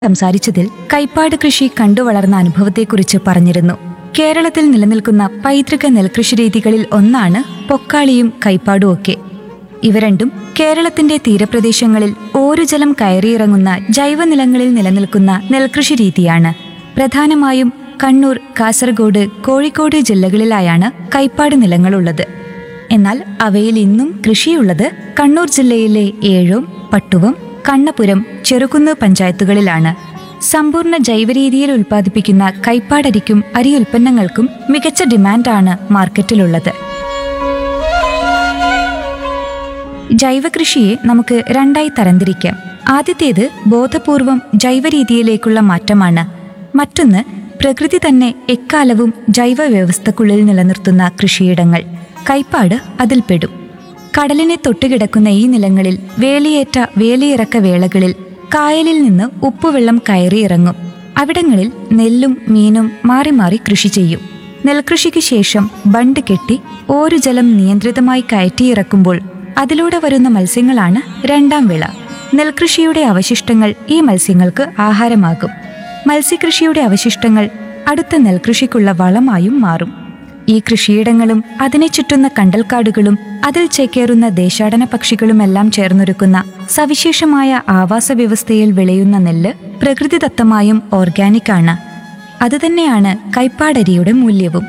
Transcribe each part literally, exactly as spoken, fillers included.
സംസാരിച്ചതിൽ കൈപ്പാട് കൃഷി കണ്ടുവളർന്ന അനുഭവത്തെക്കുറിച്ച് പറഞ്ഞിരുന്നു. കേരളത്തിൽ നിലനിൽക്കുന്ന പൈതൃക നെൽകൃഷി രീതികളിൽ ഒന്നാണ് പൊക്കാളിയും കൈപ്പാടും ഒക്കെ. ഇവ രണ്ടും കേരളത്തിന്റെ തീരപ്രദേശങ്ങളിൽ ഓരുജലം കയറിയിറങ്ങുന്ന ജൈവനിലങ്ങളിൽ നിലനിൽക്കുന്ന നെൽകൃഷി രീതിയാണ്. പ്രധാനമായും കണ്ണൂർ, കാസർഗോഡ്, കോഴിക്കോട് ജില്ലകളിലായാണ് കൈപ്പാട് നിലങ്ങളുള്ളത്. എന്നാൽ അവയിൽ ഇന്നും കൃഷിയുള്ളത് കണ്ണൂർ ജില്ലയിലെ ഏഴോം, പട്ടുവം, കണ്ണപുരം, ചെറുകുന്ന് പഞ്ചായത്തുകളിലാണ്. സമ്പൂർണ്ണ ജൈവരീതിയിൽ ഉൽപ്പാദിപ്പിക്കുന്ന കൈപ്പാടരിക്കും അരി ഉൽപ്പന്നങ്ങൾക്കും മികച്ച ഡിമാൻഡാണ് മാർക്കറ്റിലുള്ളത്. ജൈവകൃഷിയെ നമുക്ക് രണ്ടായി തരംതിരിക്കാം. ആദ്യത്തേത് ബോധപൂർവം ജൈവരീതിയിലേക്കുള്ള മാറ്റമാണ്. മറ്റൊന്ന് പ്രകൃതി തന്നെ എക്കാലവും ജൈവ വ്യവസ്ഥക്കുള്ളിൽ നിലനിർത്തുന്ന കൃഷിയിടങ്ങൾ. കൈപ്പാട് അതിൽപ്പെടും. കടലിനെ തൊട്ടുകിടക്കുന്ന ഈ നിലങ്ങളിൽ വേലിയേറ്റ വേലിയിറക്ക വേളകളിൽ കായലിൽ നിന്ന് ഉപ്പുവെള്ളം കയറിയിറങ്ങും. അവിടങ്ങളിൽ നെല്ലും മീനും മാറി മാറി കൃഷി ചെയ്യും. നെൽകൃഷിക്ക് ശേഷം ബണ്ട് കെട്ടി ഓരുജലം നിയന്ത്രിതമായി കയറ്റിയിറക്കുമ്പോൾ അതിലൂടെ വരുന്ന മത്സ്യങ്ങളാണ് രണ്ടാം വിള. നെൽകൃഷിയുടെ അവശിഷ്ടങ്ങൾ ഈ മത്സ്യങ്ങൾക്ക് ആഹാരമാകും. മത്സ്യകൃഷിയുടെ അവശിഷ്ടങ്ങൾ അടുത്ത നെൽകൃഷിക്കുള്ള വളമായും മാറും. ഈ കൃഷിയിടങ്ങളും അതിനെ ചുറ്റുന്ന കണ്ടൽക്കാടുകളും അതിൽ ചേക്കേറുന്ന ദേശാടന പക്ഷികളുമെല്ലാം ചേർന്നൊരുക്കുന്ന സവിശേഷമായ ആവാസ വ്യവസ്ഥയിൽ വിളയുന്ന നെല്ല് പ്രകൃതിദത്തമായും ഓർഗാനിക് ആണ്. അതുതന്നെയാണ് കൈപ്പാടരിയുടെ മൂല്യവും.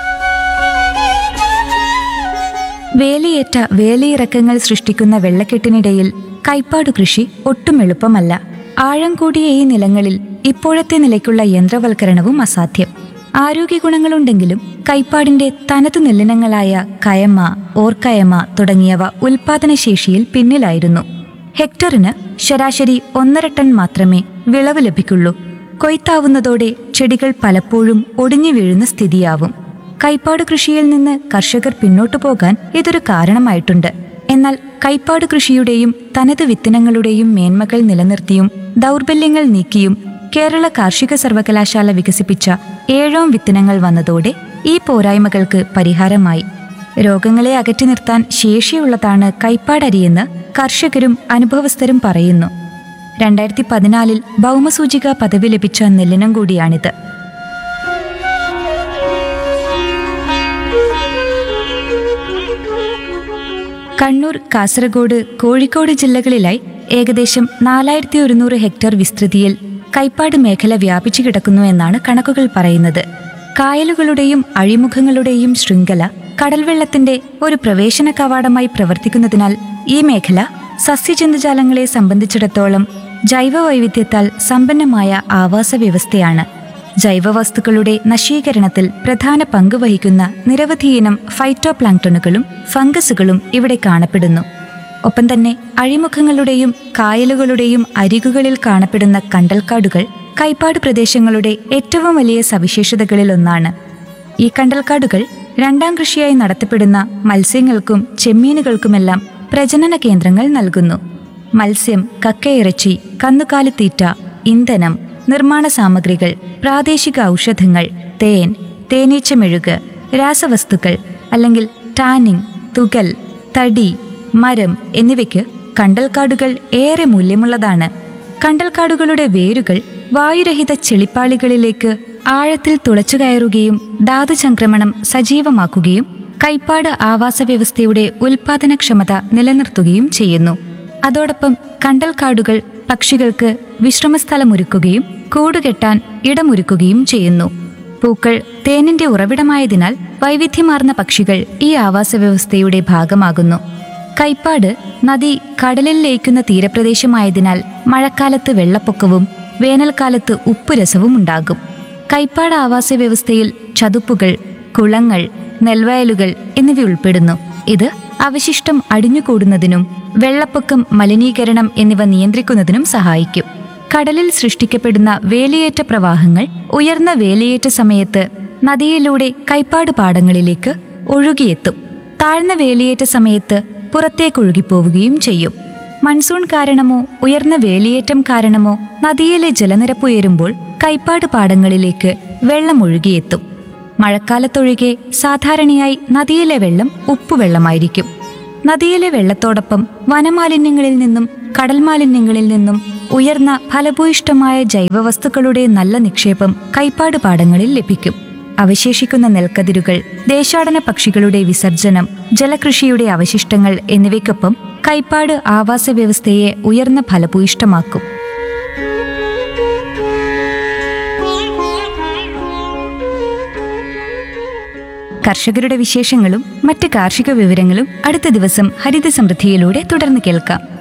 വേലിയേറ്റ വേലിയിറക്കങ്ങൾ സൃഷ്ടിക്കുന്ന വെള്ളക്കെട്ടിനിടയിൽ കൈപ്പാടു കൃഷി ഒട്ടും എളുപ്പമല്ല. ആഴം കൂടിയ ഈ നിലങ്ങളിൽ ഇപ്പോഴത്തെ നിലയ്ക്കുള്ള യന്ത്രവൽക്കരണവും അസാധ്യം. ആരോഗ്യ ഗുണങ്ങളുണ്ടെങ്കിലും കൈപ്പാടിന്റെ തനതു നെല്ലിനങ്ങളായ കയമ, ഓർക്കയമ തുടങ്ങിയവ ഉൽപാദനശേഷിയിൽ പിന്നിലായിരുന്നു. ഹെക്ടറിന് ശരാശരി ഒന്നര ടൺ മാത്രമേ വിളവ് ലഭിക്കുള്ളൂ. കൊയ്ത്താവുന്നതോടെ ചെടികൾ പലപ്പോഴും ഒടിഞ്ഞു വീഴുന്ന സ്ഥിതിയാവും. കൈപ്പാട് കൃഷിയിൽ നിന്ന് കർഷകർ പിന്നോട്ടു പോകാൻ ഇതൊരു കാരണമായിട്ടുണ്ട്. എന്നാൽ കൈപ്പാട് കൃഷിയുടെയും തനത് വിത്തിനങ്ങളുടെയും മേന്മകൾ നിലനിർത്തിയും ദൗർബല്യങ്ങൾ നീക്കിയും കേരള കാർഷിക സർവകലാശാല വികസിപ്പിച്ച ഏഴോം വിത്തിനങ്ങൾ വന്നതോടെ ഈ പോരായ്മകൾക്ക് പരിഹാരമായി. രോഗങ്ങളെ അകറ്റി നിർത്താൻ ശേഷിയുള്ളതാണ് കൈപ്പാടരിയെന്ന് കർഷകരും അനുഭവസ്ഥരും പറയുന്നു. രണ്ടായിരത്തി പതിനാലിൽ ഭൗമസൂചിക പദവി ലഭിച്ച നെല്ലിനം കൂടിയാണിത്. കണ്ണൂർ, കാസർഗോഡ്, കോഴിക്കോട് ജില്ലകളിലായി ഏകദേശം നാലായിരത്തി ഒരുന്നൂറ് ഹെക്ടർ വിസ്തൃതിയിൽ കൈപ്പാട് മേഖല വ്യാപിച്ചു കിടക്കുന്നു എന്നാണ് കണക്കുകൾ പറയുന്നത്. കായലുകളുടെയും അഴിമുഖങ്ങളുടെയും ശൃംഖല കടൽവെള്ളത്തിന്റെ ഒരു പ്രവേശന കവാടമായി പ്രവർത്തിക്കുന്നതിനാൽ ഈ മേഖല സസ്യജന്തുജാലങ്ങളെ സംബന്ധിച്ചിടത്തോളം ജൈവവൈവിധ്യത്താൽ സമ്പന്നമായ ആവാസ വ്യവസ്ഥയാണ്. ജൈവവസ്തുക്കളുടെ നശീകരണത്തിൽ പ്രധാന പങ്ക് വഹിക്കുന്ന നിരവധിയിനം ഫൈറ്റോ പ്ലാങ്ക്ടണുകളും ഫംഗസുകളും ഇവിടെ കാണപ്പെടുന്നു. ഒപ്പം തന്നെ അഴിമുഖങ്ങളുടെയും കായലുകളുടെയും അരികുകളിൽ കാണപ്പെടുന്ന കണ്ടൽക്കാടുകൾ കൈപ്പാട് പ്രദേശങ്ങളുടെ ഏറ്റവും വലിയ സവിശേഷതകളിൽ ഒന്നാണ്. ഈ കണ്ടൽക്കാടുകൾ രണ്ടാം കൃഷിയായി നടത്തപ്പെടുന്ന മത്സ്യങ്ങൾക്കും ചെമ്മീനുകൾക്കുമെല്ലാം പ്രജനന കേന്ദ്രങ്ങൾ നൽകുന്നു. മത്സ്യം, കക്കയിറച്ചി, കന്നുകാലിത്തീറ്റ, ഇന്ധനം, നിർമ്മാണ സാമഗ്രികൾ, പ്രാദേശിക ഔഷധങ്ങൾ, തേൻ, തേനീച്ചമെഴുക്, രാസവസ്തുക്കൾ അല്ലെങ്കിൽ ടാനിങ്, തുകൽ, തടി, മരം എന്നിവയ്ക്ക് കണ്ടൽക്കാടുകൾ ഏറെ മൂല്യമുള്ളതാണ്. കണ്ടൽക്കാടുകളുടെ വേരുകൾ വായുരഹിത ചെളിപ്പാളികളിലേക്ക് ആഴത്തിൽ തുളച്ചു കയറുകയും ധാതുചംക്രമണം സജീവമാക്കുകയും കൈപ്പാട് ആവാസ വ്യവസ്ഥയുടെ ഉൽപാദനക്ഷമത നിലനിർത്തുകയും ചെയ്യുന്നു. അതോടൊപ്പം കണ്ടൽക്കാടുകൾ പക്ഷികൾക്ക് വിശ്രമസ്ഥലമൊരുക്കുകയും കൂടുകെട്ടാൻ ഇടമൊരുക്കുകയും ചെയ്യുന്നു. പൂക്കൾ തേനിന്റെ ഉറവിടമായതിനാൽ വൈവിധ്യമാർന്ന പക്ഷികൾ ഈ ആവാസ വ്യവസ്ഥയുടെ ഭാഗമാകുന്നു. കൈപ്പാട് നദി കടലിൽ ലയിക്കുന്ന തീരപ്രദേശമായതിനാൽ മഴക്കാലത്ത് വെള്ളപ്പൊക്കവും വേനൽക്കാലത്ത് ഉപ്പുരസവും ഉണ്ടാകും. കൈപ്പാട് ആവാസ വ്യവസ്ഥയിൽ ചതുപ്പുകൾ, കുളങ്ങൾ, നെൽവയലുകൾ എന്നിവ ഉൾപ്പെടുന്നു. ഇത് അവശിഷ്ടം അടിഞ്ഞുകൂടുന്നതിനും വെള്ളപ്പൊക്കം, മലിനീകരണം എന്നിവ നിയന്ത്രിക്കുന്നതിനും സഹായിക്കും. കടലിൽ സൃഷ്ടിക്കപ്പെടുന്ന വേലിയേറ്റ പ്രവാഹങ്ങൾ ഉയർന്ന വേലിയേറ്റ സമയത്ത് നദിയിലൂടെ കൈപ്പാട് പാടങ്ങളിലേക്ക് ഒഴുകിയെത്തും. താഴ്ന്ന വേലിയേറ്റ സമയത്ത് പുറത്തേക്കൊഴുകിപ്പോവുകയും ചെയ്യും. മൺസൂൺ കാരണമോ ഉയർന്ന വേലിയേറ്റം കാരണമോ നദിയിലെ ജലനിരപ്പ് ഉയരുമ്പോൾ കൈപ്പാട് പാടങ്ങളിലേക്ക് വെള്ളം ഒഴുകിയെത്തും. മഴക്കാലത്തൊഴികെ സാധാരണയായി നദിയിലെ വെള്ളം ഉപ്പുവെള്ളമായിരിക്കും. നദിയിലെ വെള്ളത്തോടൊപ്പം വനമാലിന്യങ്ങളിൽ നിന്നും കടൽ മാലിന്യങ്ങളിൽ നിന്നും ഉയർന്ന ഫലഭൂയിഷ്ടമായ ജൈവവസ്തുക്കളുടെ നല്ല നിക്ഷേപം കൈപ്പാട് പാടങ്ങളിൽ ലഭിക്കും. അവശേഷിക്കുന്ന നെൽക്കതിരുകൾ, ദേശാടന പക്ഷികളുടെ വിസർജനം, ജലകൃഷിയുടെ അവശിഷ്ടങ്ങൾ എന്നിവയ്ക്കൊപ്പം കൈപ്പാട് ആവാസ വ്യവസ്ഥയെ ഉയർന്ന ഫലഭൂയിഷ്ടമാക്കും. കർഷകരുടെ വിശേഷങ്ങളും മറ്റ് കാർഷിക വിവരങ്ങളും അടുത്ത ദിവസം ഹരിത സമൃദ്ധിയിലൂടെ തുടർന്ന് കേൾക്കാം.